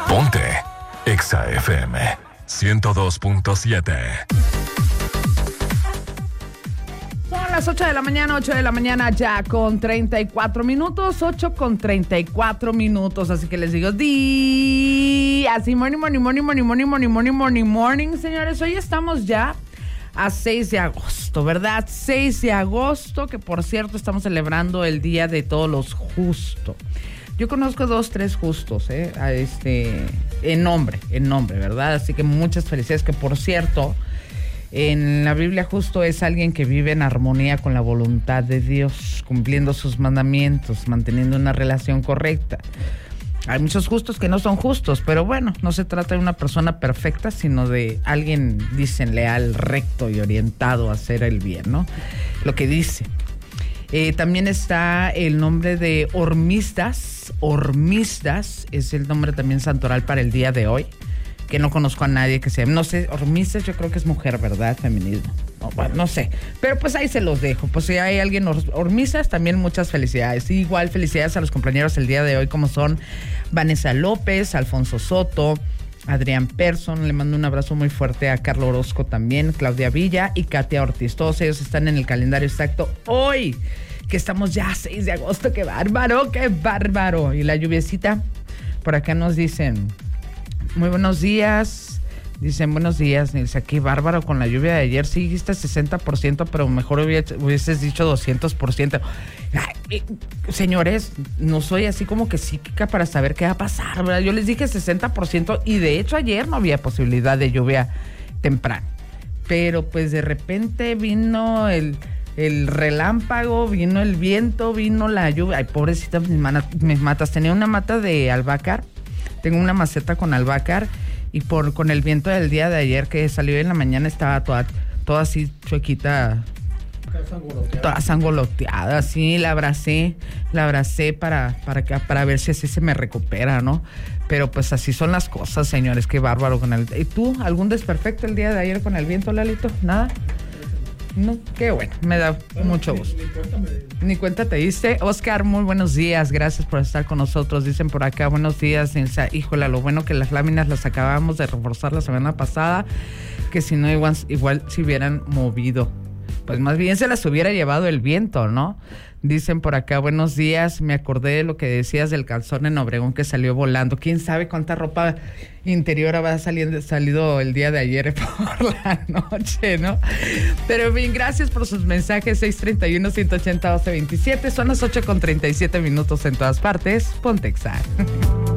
Ponte Exa FM 102.7. Son las 8 de la mañana ya con 34 minutos, 8 con 34 minutos, así que les digo, así morning, señores, hoy estamos ya a 6 de agosto, ¿verdad? 6 de agosto, que por cierto estamos celebrando el Día de Todos los Justos. Yo conozco 2, 3 justos, en nombre, ¿verdad? Así que muchas felicidades, que por cierto, en la Biblia justo es alguien que vive en armonía con la voluntad de Dios, cumpliendo sus mandamientos, manteniendo una relación correcta. Hay muchos justos que no son justos, pero bueno, no se trata de una persona perfecta, sino de alguien, dicen, leal, recto y orientado a hacer el bien, ¿no? Lo que dice. También está el nombre de Hormisdas. Hormisdas es el nombre también santoral para el día de hoy, que no conozco a nadie que sea, no sé, Hormisdas yo creo que es mujer, ¿verdad? Feminismo. No, bueno, no sé, pero pues ahí se los dejo. Pues si hay alguien Hormisdas, también muchas felicidades. Igual felicidades a los compañeros el día de hoy, como son Vanessa López, Alfonso Soto, Adrián Persson. Le mando un abrazo muy fuerte a Carlos Orozco también, Claudia Villa y Katia Ortiz. Todos ellos están en el calendario exacto hoy, que estamos ya a 6 de agosto. ¡Qué bárbaro, qué bárbaro! Y la lluviecita, por acá nos dicen, muy buenos días. Dicen, buenos días, Nilsa, qué bárbaro con la lluvia de ayer. Sí dijiste 60%, pero mejor hubieses dicho 200%. Ay, señores, no soy así como que psíquica para saber qué va a pasar, ¿verdad? Yo les dije 60% y de hecho ayer no había posibilidad de lluvia temprano. Pero pues de repente vino el relámpago, vino el viento, vino la lluvia. Ay, pobrecita, mis matas. Tenía una mata de albahaca, tengo una maceta con albahaca, y con el viento del día de ayer que salió en la mañana estaba toda así chuequita, toda sangoloteada, sí, la abracé para ver si así se me recupera, ¿no? Pero pues así son las cosas, señores, qué bárbaro con el... ¿Y tú, algún desperfecto el día de ayer con el viento, Lalito? ¿Nada? No, qué bueno, me da mucho gusto. Ni cuenta te diste. Oscar, muy buenos días, gracias por estar con nosotros. Dicen por acá, buenos días, Nilsa. Híjole, lo bueno que las láminas las acabamos de reforzar la semana pasada, que si no igual se hubieran movido. Pues más bien se las hubiera llevado el viento, ¿no? Dicen por acá, buenos días, me acordé de lo que decías del calzón en Obregón que salió volando. ¿Quién sabe cuánta ropa interior habrá salido el día de ayer por la noche, no? Pero bien, gracias por sus mensajes. 631-180-1227. Son las 8:37 minutos en todas partes. Ponte Exa.